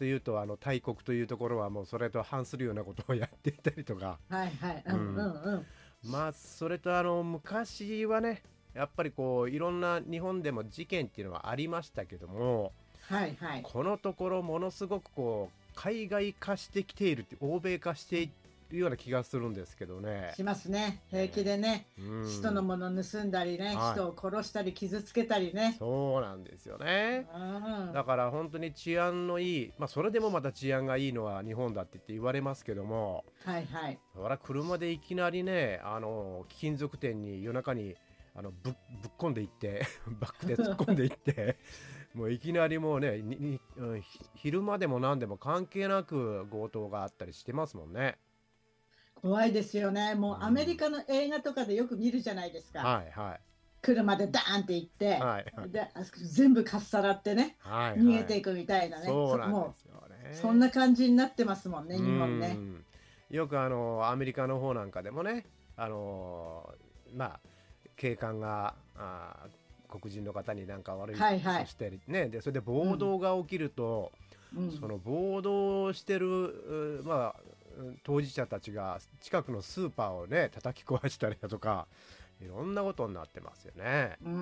というと大国というところはもうそれと反するようなことをやっていたりとか、 はいはい。うんううん、 んうん。 まあそれと昔はねやっぱりこういろんな日本でも事件っていうのはありましたけども、 はいはい。 このところものすごくこう海外化してきているって欧米化しているような気がするんですけどね。 しますね。平気ねでね、 う人のん、 もの盗んだりね、 はい、 人を殺したり傷つけたりね。 そうなんですようね。だん。 から本当に治安のいい、まあそれでもまた治安がいいのは日本だって言われますけども、 はいはい。 そら車でいきなりね貴金属店に夜中にぶっこんでいってバックで突っ込んでいってもういきなりもうね昼間でも何でも関係なく強盗があったりしてますもんね。 怖いですよね。もうアメリうん、 カの映画とかでよく見るじゃないですか。 はいはい車でダーンって行って、 はいはいで、あそこ全部かっさらってね、逃はいはい、 げていくみたいなね。 そうなんでもすよう、そんなね。 感じになってますもんね、 う日本ね。 ん、よくアメリカの方なんかでもねあのまあ警官が黒人の方になんか悪いことはいはい。 してね、でそれで暴うん、 動が起きると、 うん。 その暴動してるまあ当事者たちが近くのスーパーをね叩き壊したりだとかいろんなことになってますよね。 うん、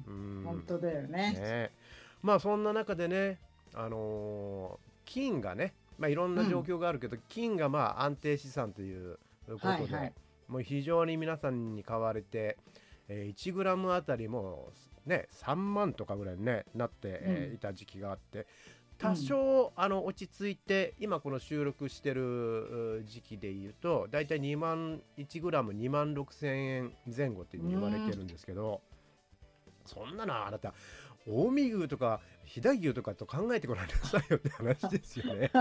うん、 本当だよね。 ね、まあそんな中でね金がね、まあ、いろんな状うん、 況があるけど金がまあ安定資産ということではいはい。 もう非常に皆さんに買われて、1グラムあたりもね3万とかぐらいに、ね、なって、 うん、 いた時期があって多うん、 少落ち着いて今この収録してる時期で言うとだいたい2万1グラム2万6千円前後っていうふううに言われてん。 るんですけど、そんなのあなた近江牛とか飛騨牛とかと考えてごらんなさいよって話ですよね。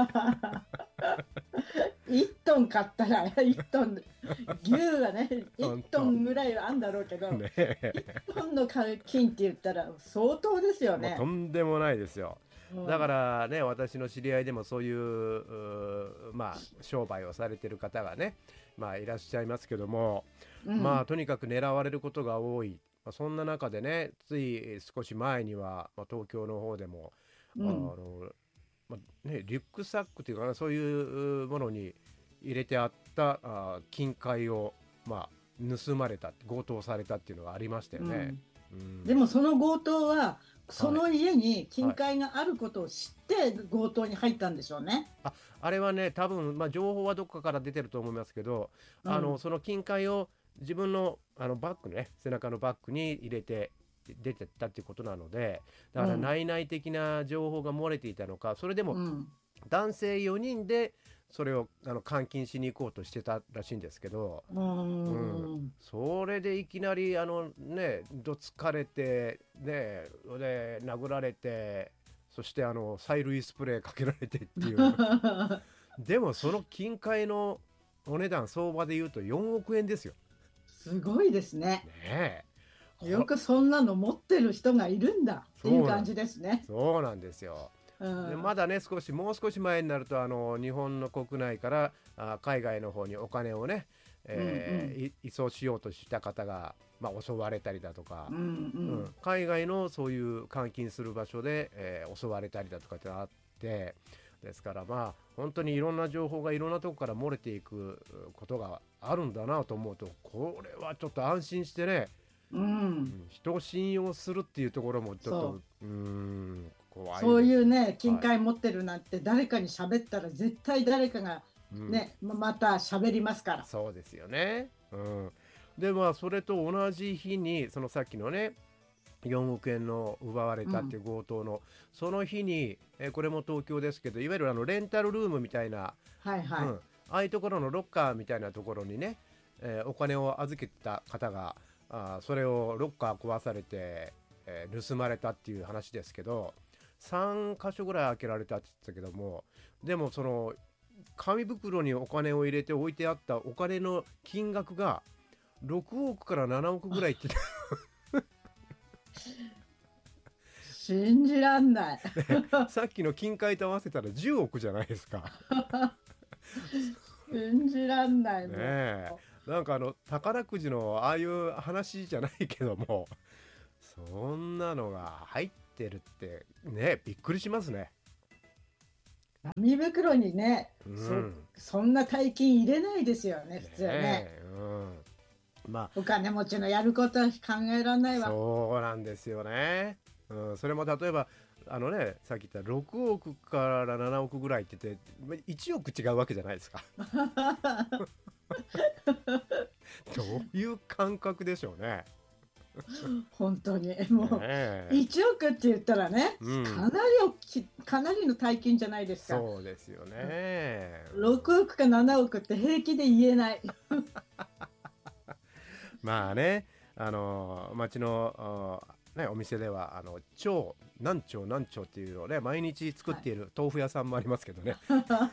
1トン買ったら、1トン、牛はね、1ト本当ンぐらいはあるんだろうけど、 ね 1 え、 トンの金って言ったら相当ですよもうとね。 んでもないですよ。だかうん、 らね私の知り合いでもそういうまあ商売をされてる方がねまあいらっしゃいますけども、まあうん、 とにかく狙われることが多い、まあ、そんな中でねつい少し前には、まあ、東京の方でもうん。 まあね、リュックサックというかなそういうものに入れてあった金塊を、まあ、盗まれた強盗されたっていうのがありましたよね。 うん。 うん、 でもその強盗は、そはいの家に金はい、 塊があることを知って強盗に入ったんでしょうね。 あれはね多分、まあ、情報はどっかから出てると思いますけどうん。 その金塊を自分の、バッグね背中のバッグに入れて出てったっていうことなのでだからうん。 内々的な情報が漏れていたのかそれでもうん。 男性4人でそれを監禁しに行こうとしてたらしいんですけど、 ううん、 ん。 それでいきなりねどつかれてねで殴られてそして催涙スプレーかけられてっていうでもその金塊のお値段相場で言うと4億円ですよ。 すごいですね。 ねえよくそんなの持ってる人がいるんだっていう感じそうなんですね。 そうなんですよ。 うん。 でまだねもう少し前になると日本の国内から海外の方にお金をね、 うん。 移送しようとした方が、まあ、襲われたりだとか、 うん。うん。 海外のそういう監禁する場所で、襲われたりだとかってあってですからまあ本当にいろんな情報がいろんなとこから漏れていくことがあるんだなと思うとこれはちょっと安心してね、 うん。 人を信用するっていうところもちょっとそう。 怖いそうですよ。 いうね、金はい、 塊持ってるなんて誰かに喋ったら絶対誰かがうん、 ね、また喋りますから。 そうですよね。でまあそれと同じ日にそのさっきのね4億円の奪われたっていううん。 強盗のその日に、これも東京ですけどいわゆるレンタルルームみたいな、 はいはい。 ああいうところのロッカーみたいなところにね、お金を預けてた方がそれをロッカー壊されて、盗まれたっていう話ですけど3箇所ぐらい開けられたって言ってたけどもでもその紙袋にお金を入れて置いてあったお金の金額が6億から7億ぐらいって信じらんない。 さっきの金塊と合わせたら10億じゃないですか。 信じらんない、 ねもえ、なんか宝くじのああいう話じゃないけどもそんなのが入ってるってねびっくりしますね。 紙袋にね、 うん、 そんな大金入れないですよね、普通ね。 ね、まお金持ちのやることは考えられなあいわ。 そうなんですよね、それも例えばさっき言った6億から7億ぐらいって言って1億違うわけじゃないですか。どういう感覚でしょうね。 本当にねもうえ、 1億って言ったらね、 うん、 かなりの大金じゃないですか。 そうですよね、 6億か7億って平気で言えない。 まあね、町のね、お店では超何丁何丁っていうのをね毎日作っている豆腐屋さんもありますけどね、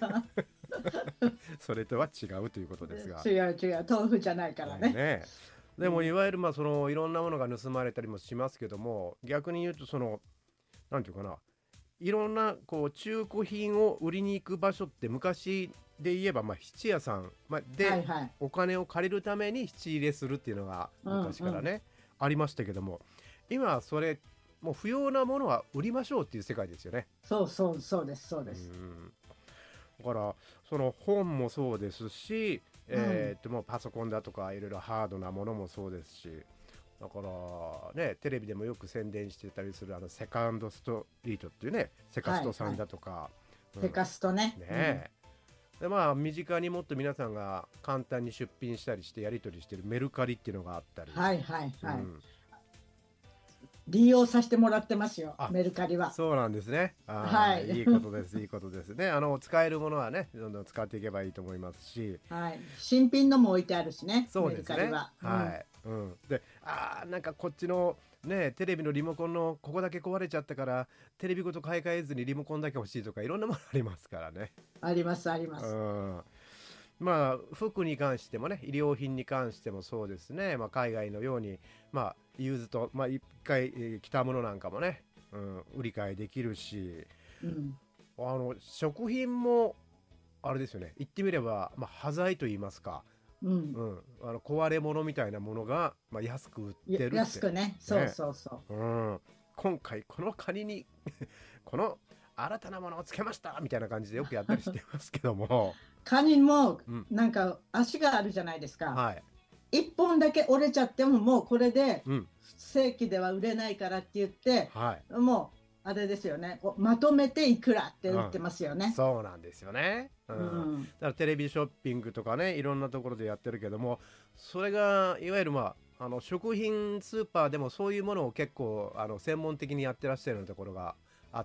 それとは違うということですが、 違う違う、豆腐じゃないからね。 ね、でもいわゆるそのいろんなものが盗まれたりもしますけども、逆に言うとなんていうかな、いろんなこう中古品を売りに行く場所って昔で言えば質屋さん、ではいはい。 お金を借りるために質入れするっていうのがうんうん。 昔からね、ありましたけども、今はそれもう不要なものは売りましょうっていう世界ですよね。 そうそうそうです、そううです。 ん、だからその本もそうですし、 うん。 もうパソコンだとかいろいろハードなものもそうですし、だからね、テレビでもよく宣伝してたりするセカンドストリートっていうね、セカストさんはいはい。 だとか、うん、 セカストね。 ねうん。 え、でまあ身近にもっと皆さんが簡単に出品したりしてやり取りしてるメルカリっていうのがあったり、 はいはいはい。 うん、 利用させてもらってますよ、 あ、 メルカリは。 そうなんですね。 はい。 いいことです、いいことですね。使えるものはね、どんどん使っていけばいいと思いますし、 はい。新品のも置いてあるしね、 そうメルですね。 カリは。うん。 はい。うん。で、なんかこっちのね、テレビのリモコンのここだけ壊れちゃったから、テレビごと買い替えずにリモコンだけ欲しいとか、いろんなものありますからね。 あります、ありまうす。 ん。まあ、服に関してもね、衣料品に関してもそうですね。まあ、海外のように、ユーズと、一回、着たものなんかもね、売り買いできるし、 うん。 食品も、あれですよね。言ってみれば、端材と言いますか。 うん。 壊れ物みたいなものが、安く売ってるって。 安くね。そうね。 そうそうん。今回、このカニにこの新たなものをつけましたみたいな感じでよくやったりしてますけども。 う。カニも、 うん。 なんか足があるじゃないですか。 はい。 一本だけ折れちゃっても、もうこれでうん。 正規では売れないからって言って、 はい。 もう、あれですよね。まとめていくらってうん。 売ってますよね。 そうなんですよね。うん。 うだん。 からテレビショッピングとかね、いろんなところでやってるけども、それが、いわゆる食品スーパーでもそういうものを結構、専門的にやってらっしゃるようなところがあって、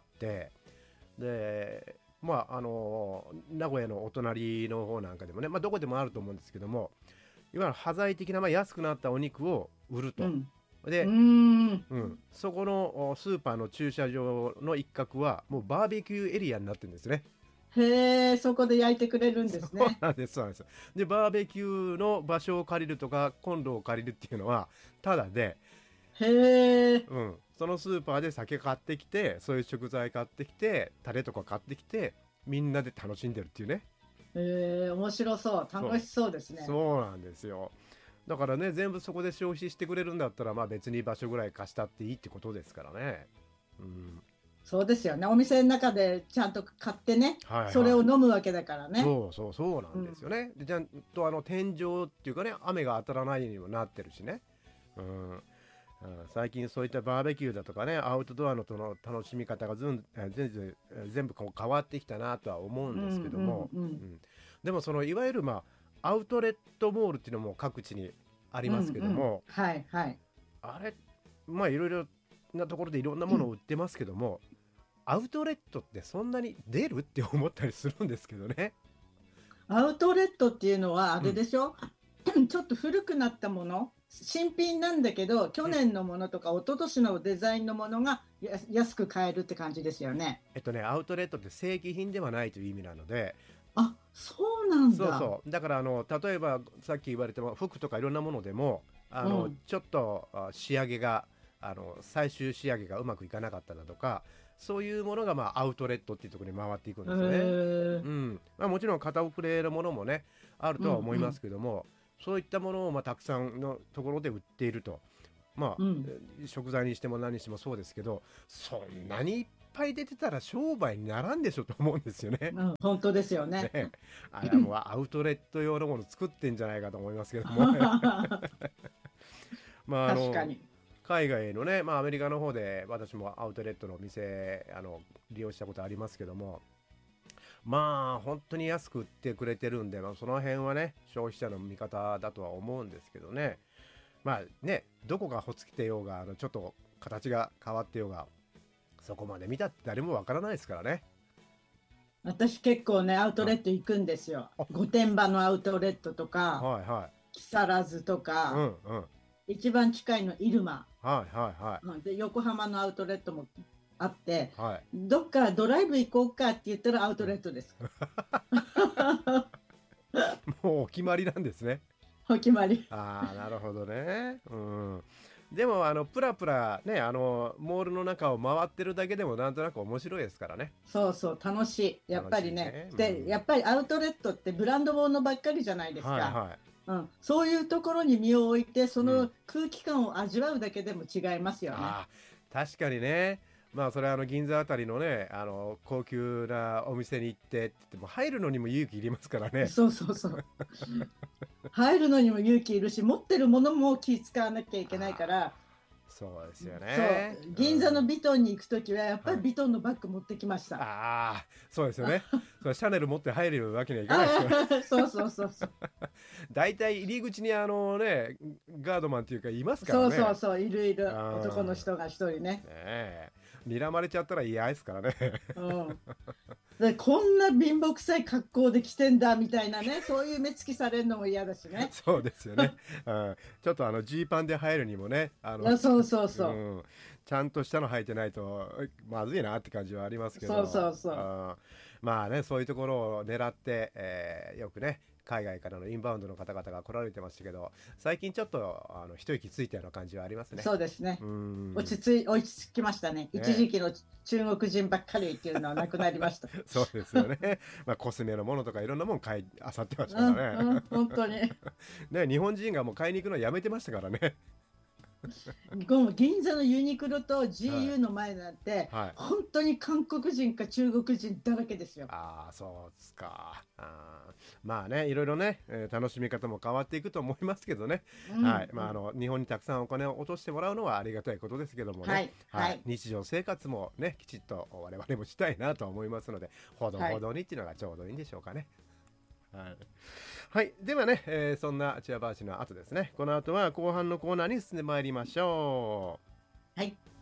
で、名古屋のお隣の方なんかでもね、どこでもあると思うんですけども、いわゆる端材的な、安くなったお肉を売ると。 うん。うーで、 ん。 そこのスーパーの駐車場の一角はもうバーベキューエリアになってるんですね。 へえ、そこで焼いてくれるんでそうすね。 なんです、そうなんです。で、バーベキューの場所を借りるとか、コンロを借りるっていうのは、ただで、 へえ、 そのスーパーで酒買ってきて、そういう食材買ってきて、タレとか買ってきて、みんなで楽しんでるっていうね。 面白そう。楽そう。 しそうですね。 そうなんですよ。だからね、全部そこで消費してくれるんだったら、別に場所ぐらい貸したっていいってことですからね。うん。 そうですよね。お店の中でちゃんと買ってね、それをはいはい。 飲むわけだからね。 そうそうそうなんですうん。 よね。でちゃんと天井っていうかね、雨が当たらないようにもなってるしね。うん、最近そういったバーベキューだとかね、アウトドアのとの楽しみ方が全部こう変わってきたなとは思ううんんですけども、 うんうん、でもいわゆるアウトレットモールっていうのも各地にありうん。うますんうん。 けども、 はいはい。 あれ、いろいろなところでいろんなものを売ってますけども、アウトレットってそんなに出るって思ったりするんですけどね。 アウトレットっていうのはあうんれでしょちょっと古くなったもの、新品なんだけど、去うん。 年のものとか一昨年のデザインのものが安く買えるって感じですよね。 アウトレットって正規品ではないという意味なので、 あ、そうなんだ。 そうそう。だから例えばさっき言われても服とかいろんなものでも、 うん。 ちょっと仕上げが、最終仕上げがうまくいかなかっただとか、そういうものがアウトレットっていうところに回っていくんへですよね。 え。 もちろん片遅れのものもね、あるうんとは思いますうんけども、そういったものをたくさんのところで売っていると。 うん。 食材にしても何にしてもそうですけど、そんなにいっぱい出てたら商売にならんでしょと思うんですよね。 うん、本当ですよね。 ね、あれはもうアウトレット用のもの作ってんじゃないかと思いますけどもまあ確かに。 海外のね、まあ、アメリカの方で私もアウトレットの店利用したことありますけども、まあ本当に安く売ってくれてるんで、まあ、その辺はね消費者の味方だとは思うんですけどね。まあね、どこがほつきてようがちょっと形が変わってようが、そこまで見たって誰もわからないですからね。 私結構ね、アウトレット行くんですよ。 あ、 御殿場のアウトレットとか、 はいはい。 木更津とうか、 んうん。 一番近いの入間、 はいはいはで横浜のアウトレットもあって、 い。はい。 どっかドライブ行こうかって言ったらアウトレットです。 もうお決まりなんですね。 お決まり。 ああ、なるほどね。うん。でもプラプラね、モールの中を回ってるだけでもなんとなく面白いですからね。 そうそう、楽しい。やっぱりね。で、 楽しいね。うん。 やっぱりアウトレットってブランド物ばっかりじゃないですか。 はいはい。 うん、そういうところに身を置いて、そのうん。 空気感を味わうだけでも違いますよね。 ああ、確かにね。まあそれは銀座あたりのね、高級なお店に行ってって言っても入るのにも勇気いりますからね。 そうそうそう。入るのにも勇気いるし、持ってるものも気使わなきゃいけないかあら、 あ、そうですよそう、 ね。う銀座のん。 ビトンに行くときは、やっぱはい。 りビトンのバッグ持ってきました。 ああ、そうですよね。それシャネル持って入るわけにはいかないですよ。 あそうそうそうそう。 大体入り口にガードマンっていうかいますからそうそうね。 そう、いるいる。男のあ人が一人ね。 ねえ。睨まれちゃったら嫌ですからね。 うん。で、こんな貧乏くさい格好で来てんだみたいなね、そういう目つきされるのも嫌だしね。 そうですよね。うん、ちょっとジーパンで入るにもね、 そうそうそう。 うん、ちゃんとしたの履いてないとまずいなって感じはありますけそうそど、 うそう。 まあね、そういうところを狙って、よくね海外からのインバウンドの方々が来られてましたけど、最近ちょっと一息ついたような感じはありますね。 そうですね。 うん。 落ち着きましたね。一ね、 時期の中国人ばっかりっていうのはなくなりました。 そうですよね。まあコスメのものとかいろんなもん買いあさってましたうんからね。 うん、本当に。 ね、日本人がもう買いに行くのやめてましたからね。 銀座のユニクロとはい GU の前なんて、 はい。 本当に韓国人か中国人だらけですよ。 ああ、そうですか。まあね、いろいろね、楽しみ方も変わっていくと思いますけどね。 うんはい。まあ、 うん、 日本にたくさんお金を落としてもらうのはありがたいことですけどもね。 はいはい。 はい日常生活もね、きちっと我々もしたいなと思いますので、ほどほどにっていうのがちょうどいいんでしょうかね。はい。はい。ではね、そんなチアバーシの後ですね。この後は後半のコーナーに進んでまいりましょう。 はい。